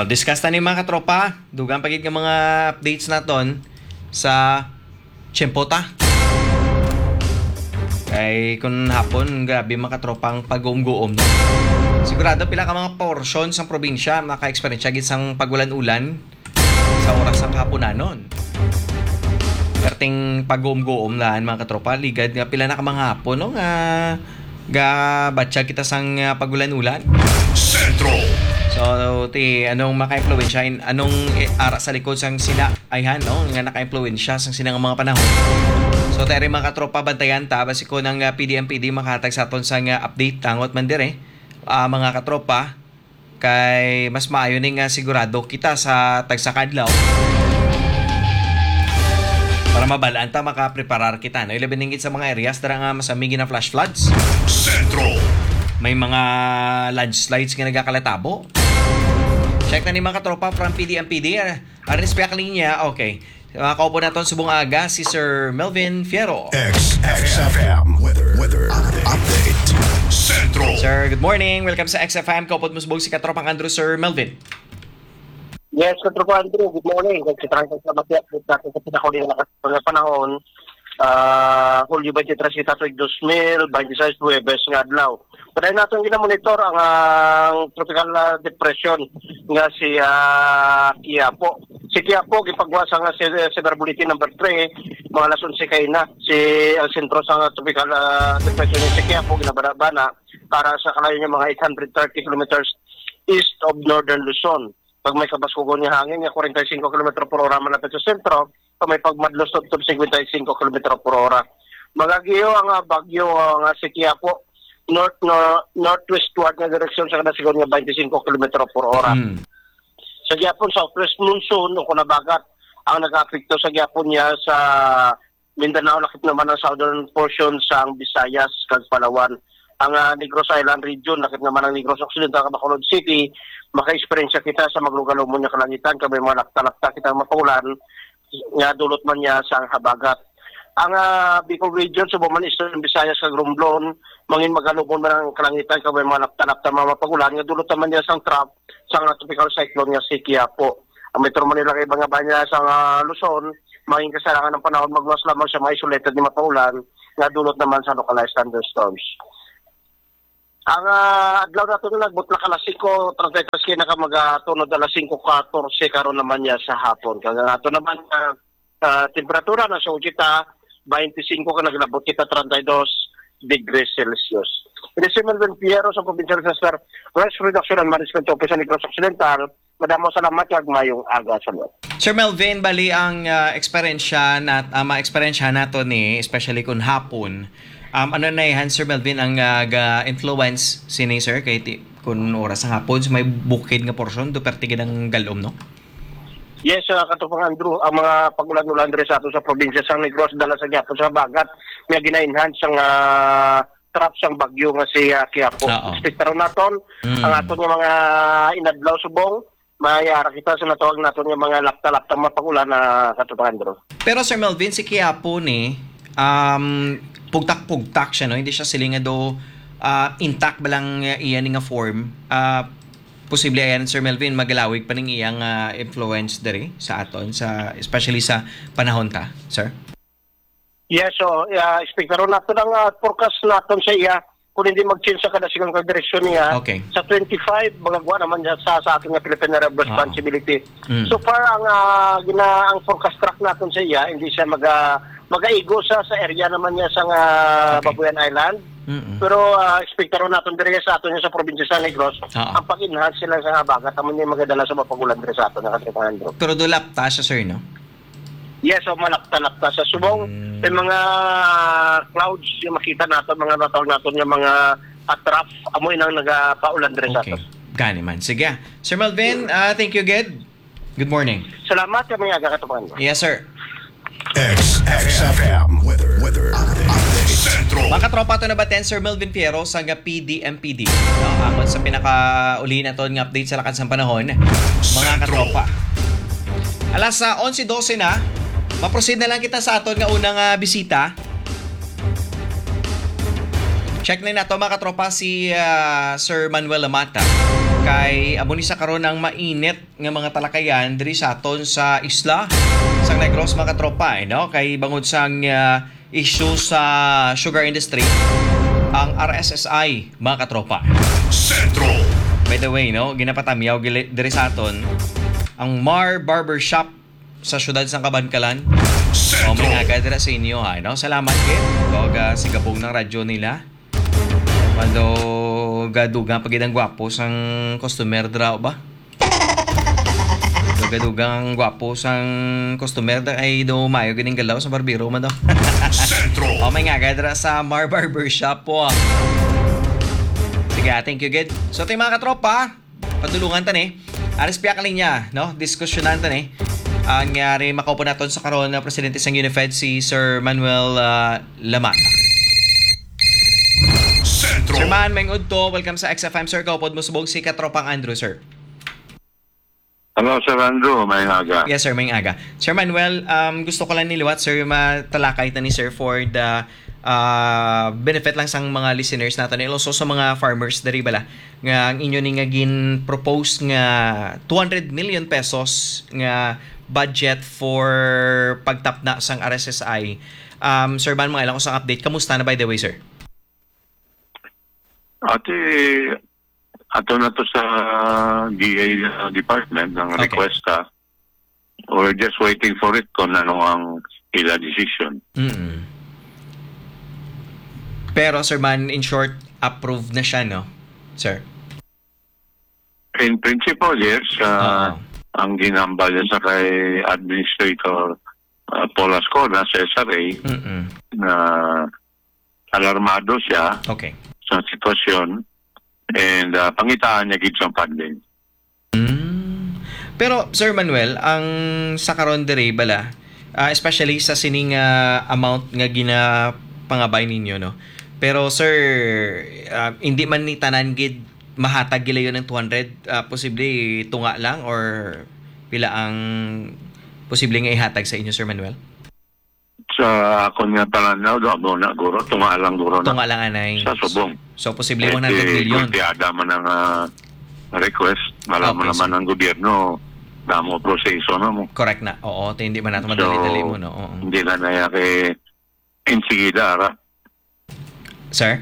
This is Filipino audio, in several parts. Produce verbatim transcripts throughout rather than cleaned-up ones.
So, discuss na ni mga katropa. Dugang pagig ng mga updates naton sa Chempota. Kay kung hapon, grabe mga katropang pag-uum-guom. No? Sigurado pila ka mga portion sa probinsya maka-experience gisang pagulan-ulan sa oras ng hapunanon. Perting pag-uum-guom lan mga katropa, ligad nga pila na ka mga hapon no nga ga batya kita sang uh, pagulan-ulan. Sentro. So, ti anong maka-influensya anong eh, ara sa likod sang sila ayhan no nga naka-influensya sang sinang mga panahon. So, tayong mga katropa bantayan ta basi ko ng uh, P D M P D makahatag sa aton sang uh, update tangot man dire uh, mga katropa kay mas maayo ning uh, sigurado kita sa tagsakadlaw para mabalaan ta makapreparar kita no ilabi ningit sa mga areas dara nga masamigi na flash floods. Sentro. May mga landslides nga nagakalatabo. Check na ni mga katropa from P D M P D. Aris pa linya. Okay. Uh, kaupo na itong subong aga si Sir Melvin Fierro. X F M Weather Weather Update. Centro. Sir, good morning. Welcome sa X F M. Kaupot mo subong si Katropang Andrew, Sir Melvin. Yes, Katropang Andrew. Good morning. Nagsitrang sa matyat natin sa pinakuli na panahon. Uh, Hulyo twenty-three tuig two thousand twenty-six Huwebes nga adlaw. Padayon natin gina-monitor ang uh, tropical uh, depression nga si uh, Quiapo. Si Quiapo gipagwasa nga si Severe Bulletin number three mga alas eleven kay na si ang sentro sa tropical uh, depression ni si Quiapo ginabana para sa kalayo niya mga eight hundred thirty kilometers east of northern Luzon. Pag may kabaskugon niya hangin nga forty-five kilometers per hora man sa sentro, pag may pagmadlos of fifty-five kilometers per hora. Magagiyo ang uh, bagyo uh, nga si Quiapo north no, northwestward nga direksyon sa kadasigon nga twenty-five kilometers per hora. Mm. Sa Gyapon southwest monsoon o kunabagat ang nag-apekto sa Gyapon niya sa Mindanao lakip naman ang southern portion sa Visayas kag Palawan. Ang uh, Negros Island region lakip naman ang Negros Occidental kag Bacolod City maka-experience kita sa maglugalom mo niya kalangitan kay may mga lakta-lakta kita mapulan nga dulot man niya sa habagat. Ang uh, Bicol region sa Buman Eastern Visayas kag Romblon mangin magalubon man ang kalangitan kay may mga lakta-lakta mga mapagulan nga dulot man niya sang trap sa tropical cyclone nga si Quiapo. Ang Metro Manila kay banga banya sa uh, Luzon mangin kasarangan ng panahon magwas lamang sa mga isolated ni mapaulan nga dulot naman sa localized thunderstorms. Ang uh, adlaw nato na nagbutla ka alas five thirty kay naka magatunod alas five fourteen karon naman niya sa hapon. Kaya nato naman uh, uh, temperatura na sa Ujita twenty-five ka naglabot kita thirty-two degrees Celsius. Ini si Melvin Fierro sa probinsya ng Sir Rice Reduction and Management Office sa Negros Occidental. Madamo salamat kag mayong aga sa lot. Sir Melvin, bali ang uh, experience nat uh, ma-experience nato ni especially kun hapon. Um, ano na yan, Sir Melvin, ang uh, ga-influence sini, sir, kay ti, kung oras ng hapon, may bukid nga portion, do pertigid ang galom, no? Yes, uh, Katupang Andrew, ang mga pagulan-ulan rin sa ato sa probinsya sang Negros, dala sa Quiapo sa bagat, may gina-enhance ang uh, trap sang bagyo nga si uh, Quiapo. Expectaron naton, mm. ang aton nga mga inadlaw subong, mayara kita sa natawag naton nga mga lakta-lakta mga pagulan na uh, Katupang Andrew. Pero Sir Melvin, si Quiapo ni, um, pugtak-pugtak siya, no? Hindi siya silingado uh, intact ba lang uh, iyan nga form. Uh, posible ayan, Sir Melvin, magalawig pa ning iyang uh, influence dere sa aton, sa, especially sa panahon ta, sir? Yes, so, uh, expectaron natin ang uh, forecast natin sa iya kung hindi mag-change sa kadasigang kagdireksyon niya. Okay. Sa twenty-five, magagawa naman niya sa, sa ating Philippine Area of Responsibility. Uh-huh. Mm. So far, ang, uh, gina, ang forecast track natin sa iya, hindi siya mag- uh, mag-aigo sa sa area naman niya sa uh, okay. Babuyan Island. Mm-hmm. Pero uh, expectaron natin dire sa ato niya sa probinsya sa Negros. Uh-huh. Ang pag-enhance sila sa bagat, tamo niya magadala sa mapagulan dire sa ato na Katropang Andrew. Pero dulap ta siya, sir, no? Yes, so malapta-lapta sa subong. Mm. May mga clouds yung makita natin, mga natawag natin yung mga atrap, amoy nang nagapaulan dire sa ato. Okay, gani man. Sige. Sir Melvin, uh, thank you again. Good morning. Salamat sa mga Katropang Andrew. Yes, sir. X F M Weather Weather Update. Centro. Mga katropa to na baten, Sir Melvin Fierro sa P D M P D. No, amon sa pinaka-uli na to ng update sa lakas ng panahon. Mga katropa. Alas sa eleven twelve na, maproceed na lang kita sa aton nga unang uh, bisita. Check na nato mga katropa si uh, Sir Manuel Lamata. Kay amo ni sa karon ang mainit nga mga talakayan diri sa aton sa isla sang Negros mga katropa, eh, no? Kay bangod sang uh, issue sa sugar industry ang R S S I mga katropa. Centro. By the way, no, ginapatamyaw gili- diri sa aton ang Mar Barbershop sa syudad sang Kabankalan. O Centro. may nga dira sa inyo ha, no? Salamat kay og uh, sigabong ng radyo nila. Mando gadugang pagidang gwapo sang customer dra ba? Gadugang gwapo sang customer da ay do mayo gining galaw sa barbero man daw. Centro. O may nga dira sa Mar Barbershop po. ah. Sige, ah, thank you good. So tayo mga katropa, padulungan tan eh. Aris piya kalinya, no? Diskusyonan tan eh. Ang nangyari makaupo naton sa karon na presidente sang Unifed si Sir Manuel uh, Lamat. Centro. Sir Man, may udto, welcome sa X F M sir. Kaupod mo subog si katropang Andrew sir. Hello, Sir Andrew. May haga. Yes sir, may aga. Sir Manuel, um, gusto ko lang niliwat sir, matalakay ta ni sir for the uh, benefit lang sang mga listeners natin and also sa mga farmers dari bala nga ang inyo ni nga gin propose nga two hundred million pesos nga budget for pagtapna sang R S S I. Um, sir Man, mga ilang ko sang update. Kamusta na by the way sir? Ate, ato na to sa D A department ng Okay. request ha. We're just waiting for it kung ano ang ila decision. Mm. Pero Sir Man, in short, approved na siya, no? Sir? In principle, yes. Uh, Oo. ang ginambal niya sa kay Administrator uh, Paul Ascona sa S R A Mm-mm. na alarmado siya Okay. sa sitwasyon and uh, pangitaan niya gid sa funding. Mm. Pero Sir Manuel, ang sa karon diri bala, ah, especially sa sining ah, amount nga gina pangabay ninyo, no? Pero sir, ah, hindi man ni tanan gid mahatag gila yun ng two hundred, ah, posible tunga lang or pila ang posible nga ihatag sa inyo Sir Manuel? Sa ako nga talanaw do amo na guro tumalang guro na Tunga lang anay. sa subong. So posible one hundred million. Kultiada man ang ah, request. Malaman Okay, naman sir. ng gobyerno damo proseso na mo. Correct na. Oo, te, hindi man natin So, madali-dali mo, no? Oo. Hindi na naya kay insigida ara. Sir?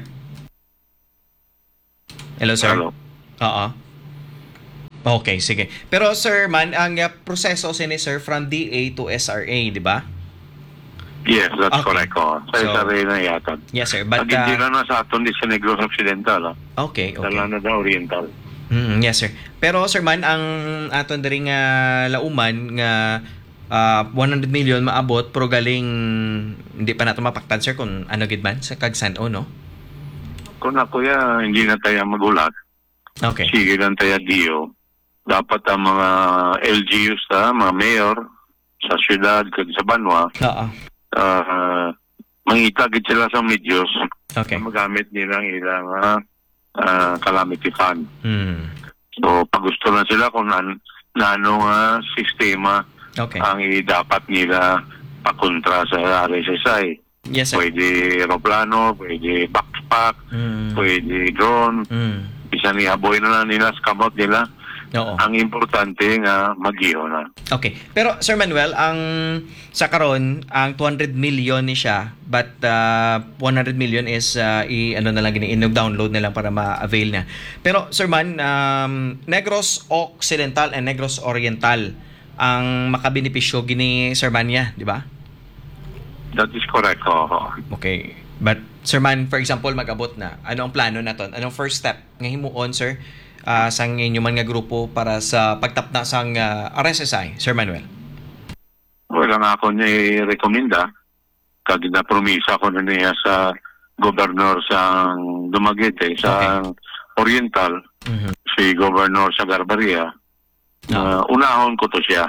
Hello, sir? Hello. Oo. Okay, sige. Pero sir man, ang uh, proseso sini sir from D A to S R A, di ba? Yes, that's Okay. correct. Oh. Sa So, isa rin na yata. Yes, sir. But, At hindi uh, na na sa aton di sa Negros Occidental. Ah. okay, okay. Dala na na Oriental. Mm, yes, sir. Pero sir man, ang aton diri nga lauman nga uh, one hundred million maabot pero galing hindi pa nato mapaktan sir kung ano gid man sa kagsan o no? Kung ako ya, hindi na tayo magulat. Okay. Sige lang tayo diyo. Dapat ang mga L G Us ta, mga mayor sa syudad kag sa Banwa, Oo. uh, mangitagid sila sa medios Okay. na magamit nilang ilang uh, uh, calamity fund. Mm. So, pag gusto na sila kung nan, na anong uh, sistema Okay. ang i- dapat nila pakontra sa R S S I. Yes, sir. Pwede aeroplano, pwede backpack, Mm. pwede drone. Mm. Isa ni aboy na lang nila, scam out nila. Oo. Ang importante nga mag-iyo na. Okay. Pero Sir Manuel, ang sa karon ang two hundred million ni siya, but uh, one hundred million is uh, i ano na lang gini download na lang para ma-avail na. Pero Sir Man, um, Negros Occidental and Negros Oriental ang makabenepisyo gini Sir Man niya, di ba? That is correct. Oo. Okay. But Sir Man, for example, mag-abot na. Ano ang plano naton? Anong first step nga himuon sir? Uh, sang inyo man nga grupo para sa pagtapna sang uh, R S S I, Sir Manuel? Wala nga ako niya i-recommenda. Kag na-promisa ko na niya sa gobernador sa Dumaguete, sa Oriental, Mhm. si Governor sa Garbaria. Ah. Uh, unahon ko to siya.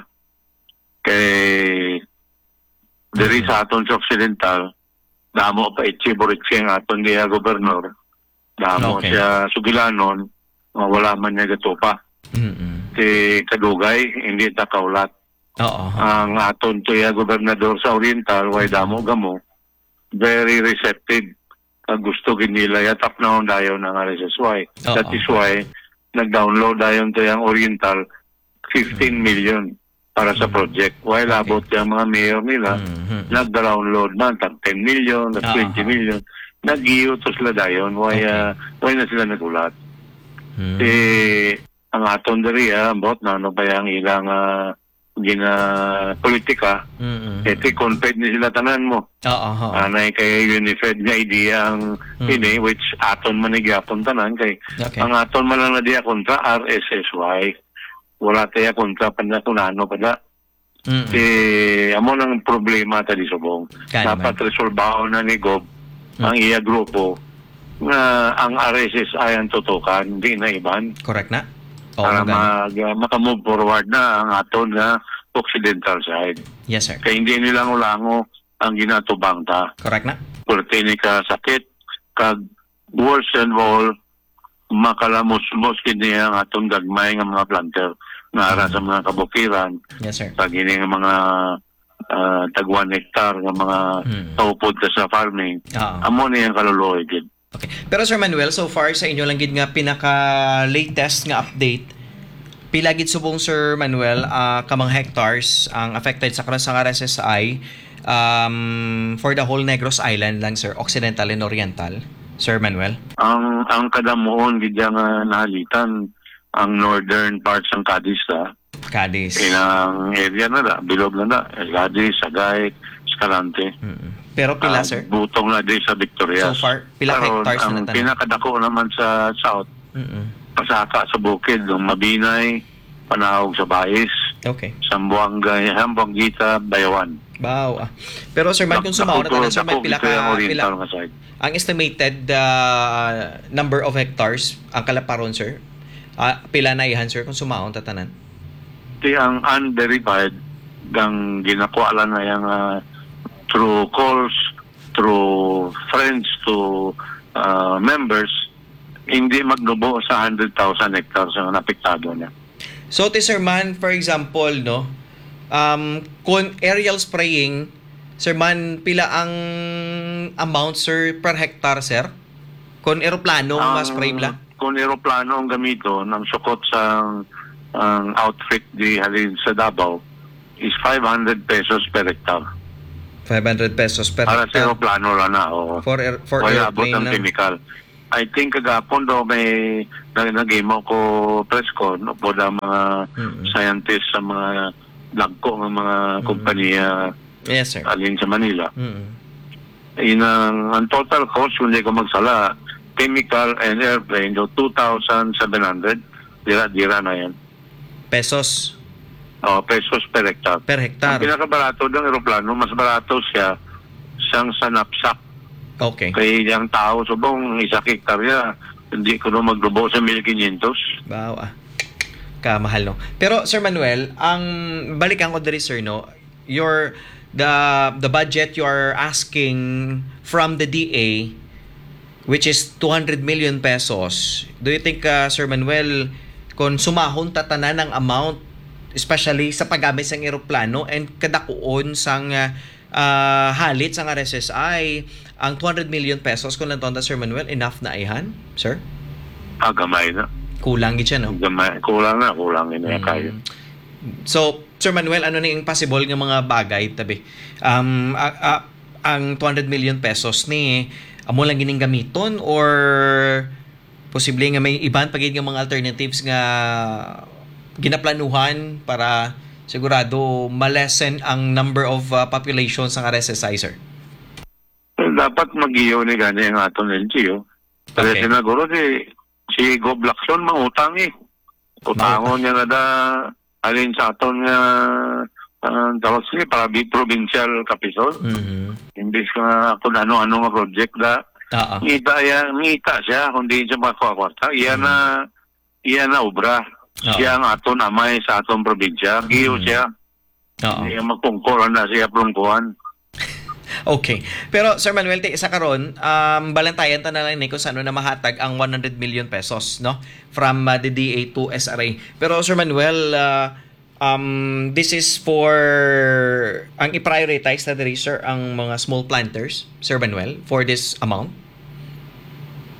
Kay diri Mhm. sa aton sa Occidental, damo pa itchiborit siya nga aton niya gobernador. Damo Okay. siya sugilanon, nga wala man niya gatupa. Mhm. Si Kadugay, hindi ta kaulat. Oo. Ang aton tuya gobernador sa Oriental, way damo gamo, very receptive. Ang gusto gid nila yatap na dayon ng R S S Y. Oo. That is why nag-download ayon to yung Oriental fifteen million para sa project. While Okay. abot yung mga mayor nila, Mhm. nag-download man, tag ten million, tag Ah, twenty ah. million. Nag-iyo to sila dayon. Why, Okay. ah, why na sila nagulat? Mhm. Eh, ang aton diri, ah, bot na ano ba yung ilang uh, gina politika, Mhm. eh, confed ni sila tanan mo. Oo, oo. Anay kay unified nga idea ang Mm. ini, which aton man nagyapon tanan kay Okay. ang aton man lang na diya kontra R S S Y. Wala tayo kontra pa na kunano pa na. Mhm. Eh, amo nang problema tadi subong. Kaya Dapat naman. resolbaho na ni Gob Mm. ang iya grupo nga ang R S S I ang tutukan, hindi na iban. Correct na? Oo, para maganda. mag, uh, makamove forward na ang aton nga occidental side. Yes, sir. Kaya hindi nilang ulango ang ginatubang ta. Correct na? Pwerte ni ka sakit, kag worse than all, makalamos-mos kini ang atong gagmay nga mga planter na ara sa mga kabukiran, Yes, sir. pag ini nga mga uh, tag one hectare nga mga Hmm. taupod ka sa farming, Oo. amo na yung kaluluoy gid. Okay. Pero Sir Manuel, so far sa inyo lang gid nga pinaka-latest nga update, pila gid subong Sir Manuel ah, kamang hectares ang affected sa karasang R S S I um, for the whole Negros Island lang, Sir, Occidental and Oriental, Sir Manuel? Ang ang kadamuon gid nga nahalitan ang northern parts ng Cadiz ta. Cadiz. Ilang area na da, bilog na da, Cadiz, Sagay, Escalante. Mm-mm. Pero pila, Ah, sir? Butong na din sa Victoria. So far, pila Karon, hectares na ang natanan? pinakadako naman sa south, Mm-mm. Pasaka sa bukid, ng Mabinay, Panahog sa Bais, Okay. Sambuanga, Hambuangita, Bayawan. Wow. Ah. Pero Sir Man, kung sumaw na tanan, Sir Man, pila ka, ang pila, oriental nga side. ang estimated uh, number of hectares, ang kalaparon, sir, ah, pila na ihan, sir, kung sumaon tatanan? Iti ang unverified, ang ginakuha lang na yung ah, through calls, through friends to uh, members, hindi magnubo sa one hundred thousand hectares ang napiktado niya. So, ti Sir Man, for example, no, um, kung aerial spraying, Sir Man, pila ang amount, sir, per hectare, sir? Kung aeroplano, mas spray bla? Kung aeroplano ang gamito ng sukot sa ang outfit di halin sa Davao is five hundred pesos per hectare. five hundred pesos per Para sa hectare. aeroplano lang na. Oo. For, air, for Wala abot airplane ang na. chemical. I think kagapon daw may nag-game ko press con po da mga Mm-mm. scientists sa mga lagko ng mga Mm-mm. kompanya Yes, sir. alin sa Manila. Mm-mm. In ang, ang total cost kung hindi ko magsala, chemical and airplane do two thousand seven hundred. Dira-dira na yan. Pesos Oh, pesos per hectare. per Ang hectare. pinakabarato ng aeroplano, mas barato siya siyang sa knapsack. Okay. Kaya yung tao, subong isa hektarya, hindi ko na maglubo sa one thousand five hundred. Wow, ah. Kamahal, no? Pero, Sir Manuel, ang balikan ko diri, sir, no? Your, the, the budget you are asking from the D A, which is two hundred million pesos, do you think, uh, Sir Manuel, kung sumahon tatanan ng amount, especially sa paggamit ng eroplano and kadakuon sang uh, uh, halit sang R S S I, ang two hundred million pesos kung lantonda, Sir Manuel, enough na ihan, sir? Ah, gamay na. Kulang gid siya, no? Gamay. Kulang na, kulang ina Mm. kayo. So, Sir Manuel, ano na yung possible ng mga bagay tabi? Um, a- a- ang two hundred million pesos ni amo lang gining gamiton or posible nga may iban pagid nga mga alternatives nga ginaplanuhan para sigurado malesen ang number of uh, population sa R S S I, sir? Dapat mag-iyo ni gani ang aton L G O. Kasi Okay. sinaguro si, si Go Blackson mangutang eh. Utangon niya na da, alin sa aton nga, uh, tawag sila, para be provincial capital. Mhm. Imbis ka kung ano-ano nga project da, Oo. ngita, ya, ngita siya, kung di siya makakwarta. Iyan na, iyan na obra. Oo. Siya ang aton amay sa aton probinsya. Giyo Mhm. siya. Oo. Siya magpungkol na siya prungkuhan. Okay. Pero Sir Manuel, ti isa karon, um balantayan ta na lang ni kung saan na mahatag ang one hundred million pesos, no? From uh, the D A to S R A. Pero Sir Manuel, uh, um this is for ang i-prioritize na diri, sir, ang mga small planters, Sir Manuel, for this amount.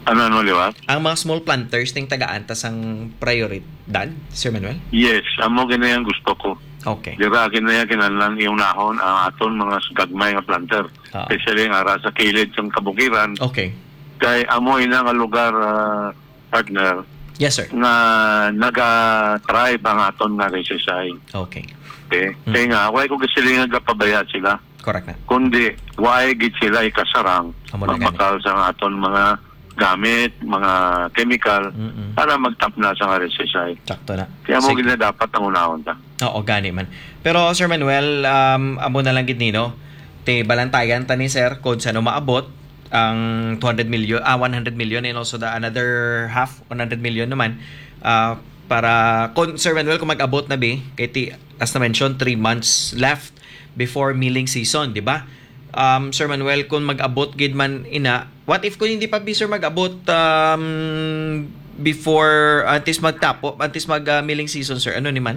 Ano, ano, liwat? Ang mga small planters ting taga-antas ang prioridad, Sir Manuel? Yes, amo ganyan gusto ko. Okay. Dira kinaya kinahanglan yung nahon ang aton mga gagmay nga planter. Ah. Especially nga ara sa kilid sa kabukiran. Okay. Kay amo ina nga lugar ah, partner Yes, sir. nga naga-try ang aton nga resisay. Okay. Okay? Mm. Kaya nga, why ko gasilingan kapabayad sila? Correct na. Kundi, why gid sila ikasarang Amo na gani. magbakal sa aton mga gamit, mga chemical, Mm-mm. para magtap na sa nga resisay. Sakto na. Kaya mo Sige. gina dapat ang unahon ta. Oo, gani man. Pero Sir Manuel, um, amo na lang gid nino. Te balantayan ta ni sir kung sano maabot ang two hundred million, ah one hundred million, and also the another half one hundred million naman ah, para kung Sir Manuel kung mag-abot na bi kay ti, as na mention three months left before milling season, di ba? Um, Sir Manuel, kung mag-abot gid man ina, what if kung hindi pa bi sir mag-abot um, before antes magtapo, antes mag uh, milling season, sir, ano ni man?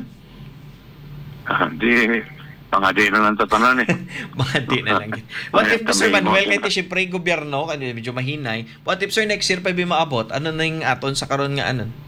Ah, di, mga di na lang tatanan eh. Mga di na lang. What if, Sir May- Manuel, may- kahit siyempre yung gobyerno, kasi medyo mahinay, what if, sir, next year pa bi maabot? Ano na yung aton sa karon nga ano?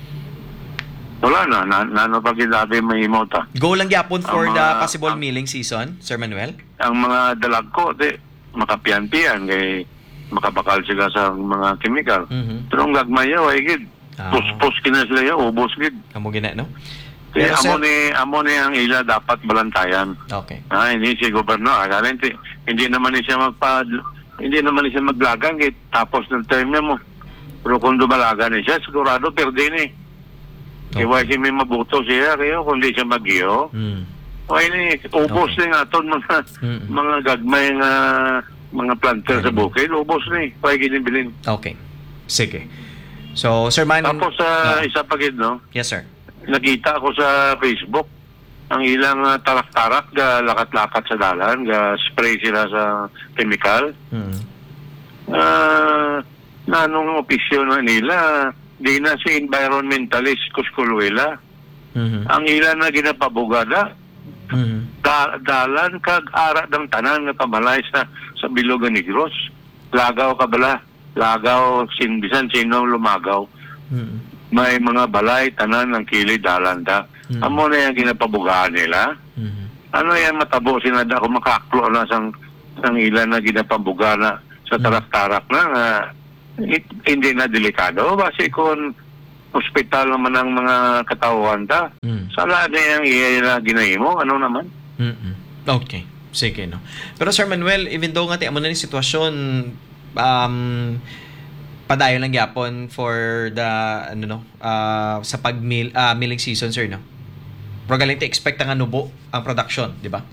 Wala na, na, na ano pa kinabi may imota. Go lang yapon for Ang the mga- possible ang- milling season, Sir Manuel? Ang mga dalag ko, di, makapian-pian, kay makabakal sila sa mga chemical. Mhm. Pero ang gagmay yaw, ay gid. Ah. Puspos kina sila yaw, ubos gid. Amo gina, no? Kaya Pero, amo sir- ni, amo ni ang ila dapat balantayan. Okay. Ah, hindi si gobyerno. Akala hindi, hindi naman ni siya magpa, hindi naman ni siya maglagang kay tapos ng term niya mo. Pero kung dumalaga ni siya, sigurado perde ni. Kaya why siya may mabuto siya, kaya kung di siya mag-iyo, Mm. why ni, ubos Okay. ni nga aton mga, Mm. mga gagmay nga, mga planter sa Okay. bukid, ubos ni. Why ginibilin. Okay. Sige. So, Sir Man... Tapos sa Ah, isa pa gid, no? yes, sir. Nakita ko sa Facebook ang ilang uh, tarak-tarak ga lakat-lakat sa dalan, ga spray sila sa chemical. Mm. Ah, na nung opisyo na nila, di na si environmentalist Kuskulwela. Mhm. Ang ilan na ginapabugada, Mhm. da, dalan kag ara ng tanan nga kamalay sa sa Bilog Negros. Lagaw ka bala, lagaw sin bisan sino lumagaw. Mhm. May mga balay tanan ng kilid dalan ta. Mm. Amo na yung ginapabugaan nila. Mhm. Ano yan matabo sinada kung makaklo na sang sang ilan na ginapabuga na sa tarak-tarak na nga it, hindi na delikado. Basi kung hospital naman ang mga katauhan ta, Mm. sala na yung iya na ginahimo, ano naman? Mm-mm. Okay. Sige, no. Pero Sir Manuel, even though nga ti amo na ni sitwasyon, um, padayon lang yapon for the, ano no, uh, sa pag uh, milling season, sir, no? Pero galing ti expect nga nubo ang production, di ba?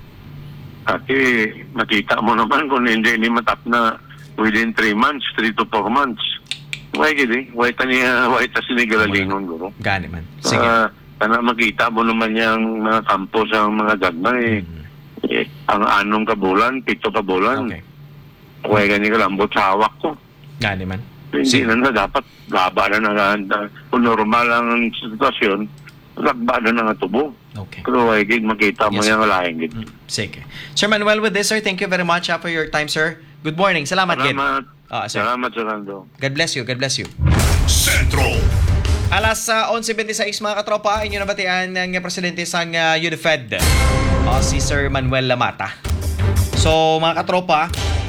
At eh, makita mo naman kung hindi ni matap na within three months, three to four months. Why gini? Why tani, why ta sinigalalingon, guro? Gani man. Sige. Ah, kana makita mo naman yung mga kampo sa mga gagmay. Mhm. Eh, ang anong kabulan, pito kabulan. Okay. Kaya ganyan ka lambot sa hawak ko. Gani man. Hindi Sige. na na dapat laba na na, na kung normal ang sitwasyon, lagba na na nga tubo. Okay. Pero ay gig makita mo Yes, yung laing gig. Mm, sige. Sir Manuel, with this, sir, thank you very much uh, for your time, sir. Good morning. Salamat, Gid. Salamat. Ah, sir. Salamat, Rolando. God bless you. God bless you. Centro. Alas uh, eleven twenty-six mga katropa, inyo nabatian ng presidente sang uh, UNIFED, uh, si Sir Manuel Lamata. So mga katropa,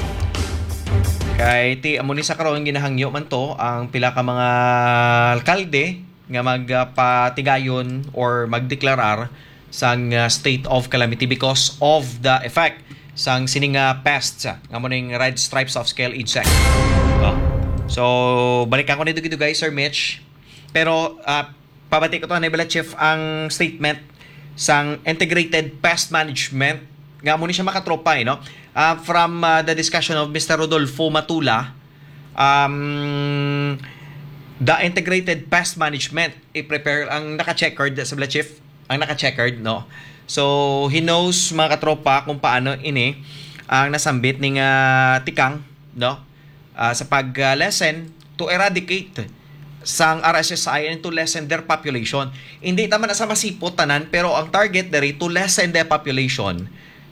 kay ti amo ni sa karon ginahangyo man to ang pila ka mga alkalde nga magpatigayon or magdeklarar sang uh, state of calamity because of the effect sang sining uh, pests uh, nga mo ning red stripes of scale insect. Oh. So balikan ko nito gito guys, Sir Mitch. Pero uh, pabati ko to na ibala chief ang statement sang Integrated Pest Management nga mo ni siya makatropa eh, no? Uh, from uh, the discussion of Mister Rodolfo Matula, um, the Integrated Pest Management i-prepare ang naka-checkered sa bala chief, ang naka-checkered, no? So he knows mga katropa kung paano ini ang nasambit ning uh, tikang, no? Uh, sa pag-lessen to eradicate sang R S S I and to lessen their population. Hindi naman na sa masipot tanan, pero ang target dere to lessen their population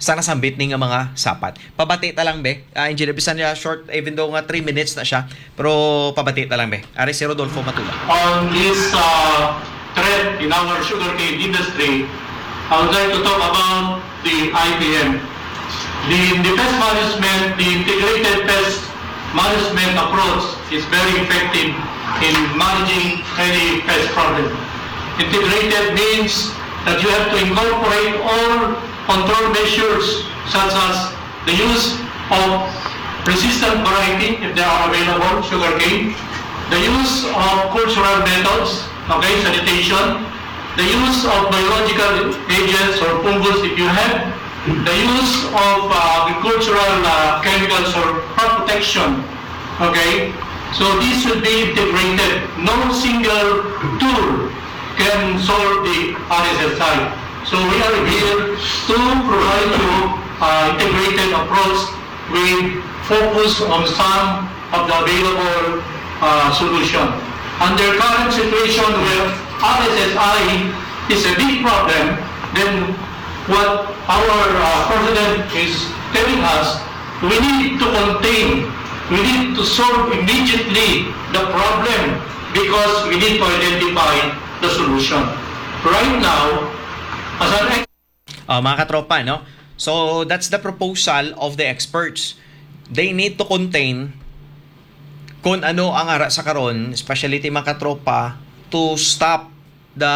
sa nasambit ni nga mga sapat. Pabati ta lang be. Uh, Engineer bisan niya short even though nga three minutes na siya, pero pabati ta lang be. Ari si Rodolfo Matula. On this uh, threat in our sugarcane industry, I would like to talk about the I P M. The, the pest management, the integrated pest management approach is very effective in managing any pest problem. Integrated means that you have to incorporate all control measures such as the use of resistant variety if they are available, sugarcane, the use of cultural methods, okay, sanitation, the use of biological agents or fungus if you have, the use of uh, agricultural uh, chemicals or crop protection, okay? So this should be integrated. No single tool can solve the R S S I. So we are here to provide you uh, integrated approach with focus on some of the available uh, solution. Under current situation where R S S I is a big problem, then what our uh, president is telling us, we need to contain, we need to solve immediately the problem because we need to identify the solution. Right now, as an Uh, mga katropa, no? So, that's the proposal of the experts. They need to contain kung ano ang ara sa karon, especially ti mga katropa, to stop the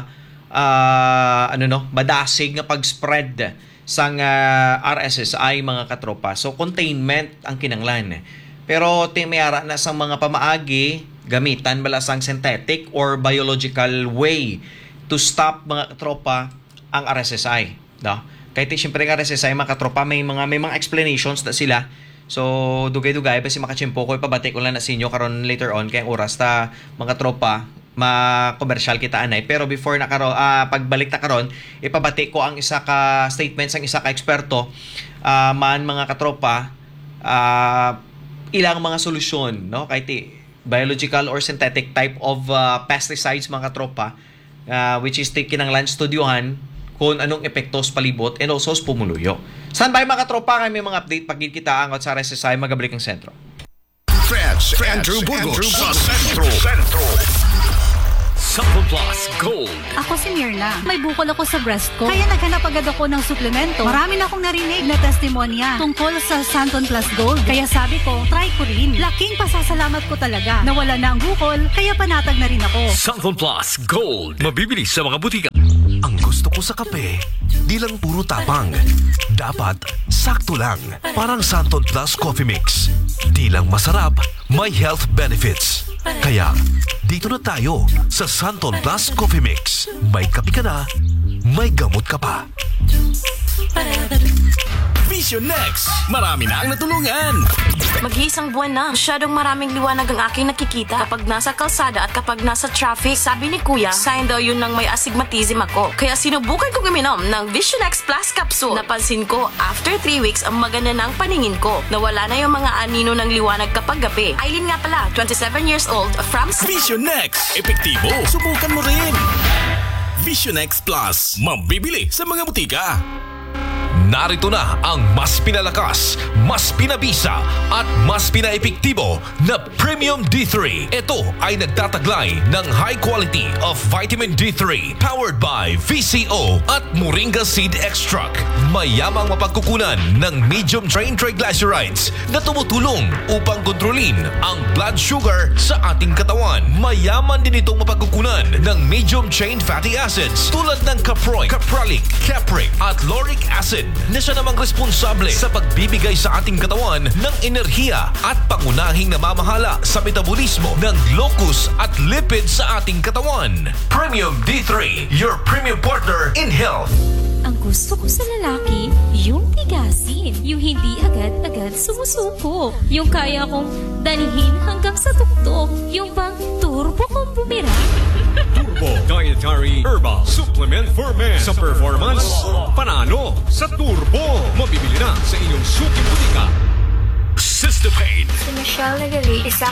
uh, ano no, badasig nga pag-spread sang uh, R S S I, mga katropa. So, containment ang kinanglan. Pero ti may ara na sang mga pamaagi, gamitan bala sang synthetic or biological way to stop, mga katropa, ang R S S I, no? Kahit siyempre ang R S S I, mga katropa, may mga may mga explanations na sila. So dugay-dugay basi makachimpo ko ipabati ko lang na sa inyo karon later on kay oras ta, mga katropa, ma-commercial kita anay. Pero before na karon, uh, pagbalik ta karon, ipabati ko ang isa ka statements ang isa ka eksperto, uh, man, mga katropa, uh, ilang mga solusyon, no? Kahit biological or synthetic type of uh, pesticides, mga katropa, uh, which is kinanglan studyohan kung anong epektos palibot and also sa pumuluyo. Saan ba yung mga katropa? Kami may mga update pag kita ang sa R S S I, magabalik ang sentro. France, Andrew Burgos sa Sentro. Sentro. Sample Plus Gold. Ako si Mirna. May bukol ako sa breast ko. Kaya naghanap agad ako ng suplemento. Marami na akong narinig na testimonya tungkol sa Santon Plus Gold. Kaya sabi ko, try ko rin. Laking pasasalamat ko talaga. Nawala na ang bukol, kaya panatag na rin ako. Sample Plus Gold. Mabibili sa mga butika. Ang gusto ko sa kape, di lang puro tapang. Dapat sakto lang. Parang Santon Plus Coffee Mix. Di lang masarap, may health benefits. Kaya, dito na tayo sa Santon Plus Coffee Mix. May kape ka na, may gamot ka pa. Vision Next. Marami na ang natulungan. Mag-iisang buwan na. Masyadong maraming liwanag ang aking nakikita kapag nasa kalsada at kapag nasa traffic. Sabi ni Kuya, sign daw yun ng may astigmatism ako. Kaya sinubukan kong uminom ng Vision X Plus Capsule. Napansin ko, after three weeks, ang maganda ng paningin ko. Nawala na yung mga anino ng liwanag kapag gabi. Aileen nga pala, twenty-seven years old, from... Vision Next. Epektibo. Subukan mo rin. Vision X Plus. Mabibili sa mga butika. Narito na ang mas pinalakas, mas pinabisa at mas pinaepektibo na Premium D three. Ito ay nagtataglay ng high quality of vitamin D three powered by V C O at Moringa Seed Extract. Mayamang mapagkukunan ng medium chain triglycerides na tumutulong upang kontrolin ang blood sugar sa ating katawan. Mayaman din itong mapagkukunan ng medium chain fatty acids tulad ng caproic, caprolic, capric at lauric acid na siya namang responsable sa pagbibigay sa ating katawan ng enerhiya at pangunahing namamahala sa metabolismo ng locus at lipid sa ating katawan. Premium D three, your premium partner in health. Ang gusto ko sa lalaki, yung tigasin. Yung hindi agad-agad sumusuko. Yung kaya kong dalihin hanggang sa tuktok. Yung bang turbo kong bumira. Turbo Dietary Herbal Supplement for Men. Sa performance, panalo sa turbo. Mabibili na sa inyong suking butika. Sister Pain. Si Michelle Nagali, isa